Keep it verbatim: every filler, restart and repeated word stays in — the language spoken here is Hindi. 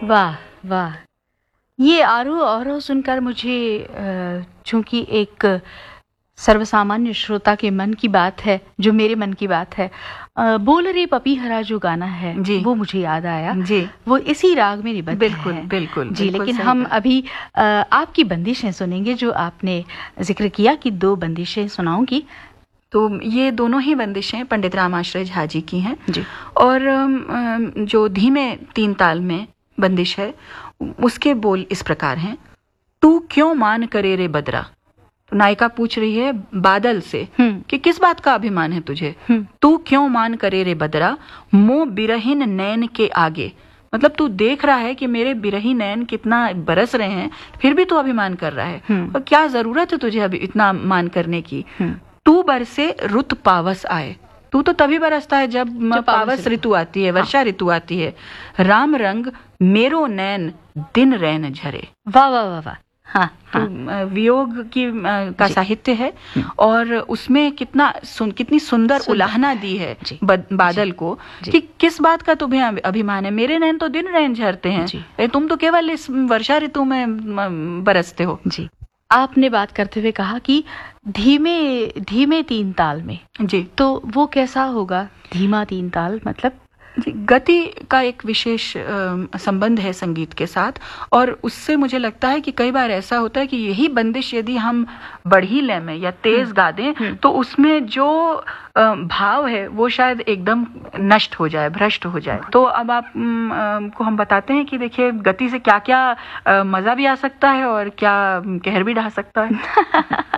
वाह वाह, ये आरोह अवरोह सुनकर मुझे चूंकि एक सर्वसामान्य श्रोता के मन की बात है, जो मेरे मन की बात है, आ, बोल रे पपीहरा जो गाना है जी, वो मुझे याद आया जी। वो इसी राग में निबद्ध बिल्कुल, है। बिल्कुल जी बिल्कुल, लेकिन हम अभी आ, आपकी बंदिशें सुनेंगे, जो आपने जिक्र किया कि दो बंदिशें सुनाऊंगी। तो ये दोनों ही बंदिशें पंडित रामाश्रय झा जी की हैं जी। और जो धीमे तीन ताल में बंदिश है उसके बोल इस प्रकार हैं। तू क्यों मान करे रे बदरा। तो नायिका पूछ रही है बादल से कि किस बात का अभिमान है तुझे। तू क्यों मान करे रे बदरा, मोह बिरहिन नैन के आगे। मतलब तू देख रहा है कि मेरे बिरही नैन कितना बरस रहे हैं, फिर भी तू अभिमान कर रहा है, और क्या जरूरत है तुझे अभी इतना मान करने की। तू बरसे रुत पावस आए। तू तो तभी बरसता है जब, जब पावस ऋतु आती है, वर्षा ऋतु आती है। राम रंग मेरो नैन दिन रैन झरे। वाह वाह वाह वाह। हाँ, हाँ। तो वियोग की का साहित्य है और उसमें कितना सुन, कितनी सुंदर, सुंदर उलाहना दी है बादल को कि किस बात का तुम्हें अभिमान है, मेरे नैन तो दिन रैन झरते हैं, तुम तो केवल इस वर्षा ऋतु में बरसते हो। जी। आपने बात करते हुए कहा कि धीमे धीमे तीन ताल में, जी, तो वो कैसा होगा धीमा तीन ताल? मतलब गति का एक विशेष संबंध है संगीत के साथ, और उससे मुझे लगता है कि कई बार ऐसा होता है कि यही बंदिश यदि हम बढ़ी लय में या तेज गा दें तो उसमें जो भाव है वो शायद एकदम नष्ट हो जाए, भ्रष्ट हो जाए। तो अब आप को हम बताते हैं कि देखिए गति से क्या क्या मजा भी आ सकता है और क्या कहर भी ढा सकता है।